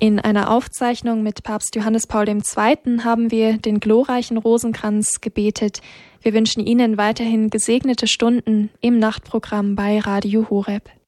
In einer Aufzeichnung mit Papst Johannes Paul II. Haben wir den glorreichen Rosenkranz gebetet. Wir wünschen Ihnen weiterhin gesegnete Stunden im Nachtprogramm bei Radio Horeb.